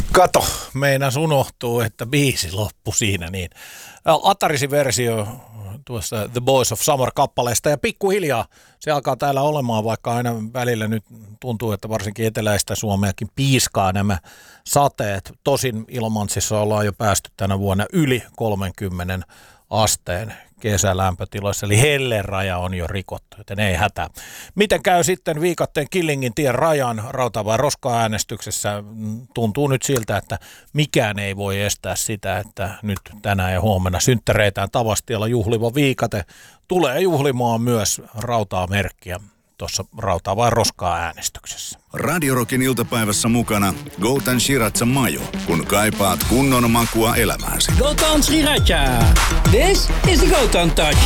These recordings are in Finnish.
Kato, meinas unohtuu, että biisi loppui siinä niin. Atarisin versio tuosta The Boys of Summer-kappaleesta ja pikkuhiljaa se alkaa täällä olemaan, vaikka aina välillä nyt tuntuu, että varsinkin eteläistä Suomeakin piiskaa nämä sateet. Tosin Ilomantsissa ollaan jo päästy tänä vuonna yli 30 asteen kesälämpötiloissa, eli helleraja on jo rikottu, joten ei hätää. Miten käy sitten Viikatteen Killingin tien rajan rauta- vai roska-äänestyksessä? Tuntuu nyt siltä, että mikään ei voi estää sitä, että nyt tänään ja huomenna synttäreitään Tavastialla juhliva Viikate tulee juhlimaan myös rautaa merkkiä tuossa rautaa- vai roskaa-äänestyksessä. Radio Rockin iltapäivässä mukana Goutan Shiratsa Majo, kun kaipaat kunnon makua elämääsi. Goutan Sriracha. This is the Goutan Touch.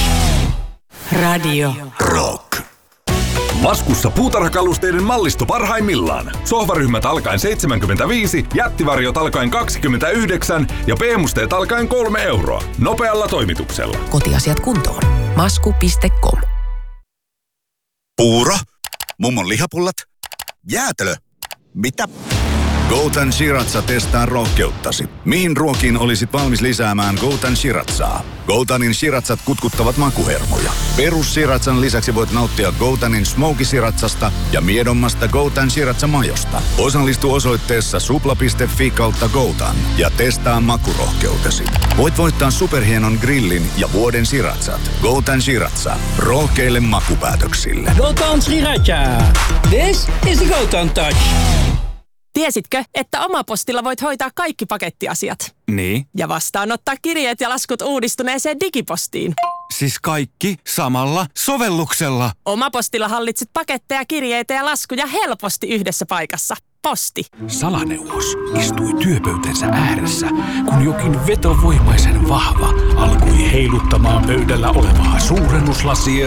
Radio Rock. Laskussa puutarhakalusteiden mallisto parhaimmillaan. Sohvaryhmät alkaen 75, jättivarjot alkaen 29 ja p-musteet alkaen 3 euroa. Nopealla toimituksella. Kotiasiat kuntoon. Masku.com. Puuro? Mummon lihapullat? Jäätelö? Mitä? Goutan Shiratsa testaa rohkeuttasi. Mihin ruokiin olisit valmis lisäämään Goutan Shiratsaa? Goutanin Shiratsat kutkuttavat makuhermoja. Perus Shiratsan lisäksi voit nauttia Goutanin Smoky Shiratsasta ja miedommasta Goutan Shiratsa Majosta. Osallistu osoitteessa supla.fi/Goutan ja testaa makurohkeutesi. Voit voittaa superhienon grillin ja vuoden Shiratsat. Goutan Shiratsa. Rohkeille makupäätöksille. Goutan Sriracha. This is the Goutan Touch. Tiesitkö, että Omapostilla voit hoitaa kaikki pakettiasiat? Niin? Ja vastaanottaa kirjeet ja laskut uudistuneeseen digipostiin. Siis kaikki samalla sovelluksella. Omapostilla hallitset paketteja, kirjeitä ja laskuja helposti yhdessä paikassa. Posti. Salaneuvos istui työpöytänsä ääressä, kun jokin vetovoimaisen vahva alkoi heiluttamaan pöydällä olevaa suurennuslasia.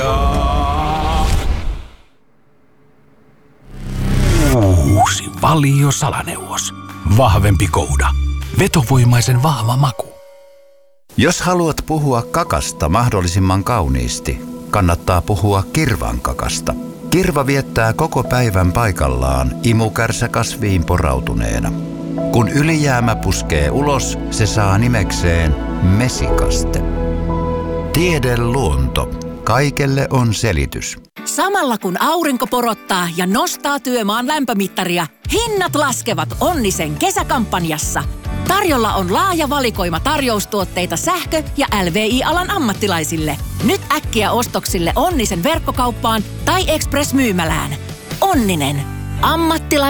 Uusi Valio Salaneuvos. Vahvempi kouda. Vetovoimaisen vahva maku. Jos haluat puhua kakasta mahdollisimman kauniisti, kannattaa puhua kirvankakasta. Kirva viettää koko päivän paikallaan imukärsä-kasviin porautuneena. Kun ylijäämä puskee ulos, se saa nimekseen mesikaste. Tiede luonto. Kaikelle on selitys. Samalla kun aurinko porottaa ja nostaa työmaan lämpömittaria, hinnat laskevat Onnisen kesäkampanjassa. Tarjolla on laaja valikoima tarjoustuotteita sähkö- ja LVI-alan ammattilaisille. Nyt äkkiä ostoksille Onnisen verkkokauppaan tai Express-myymälään. Onninen.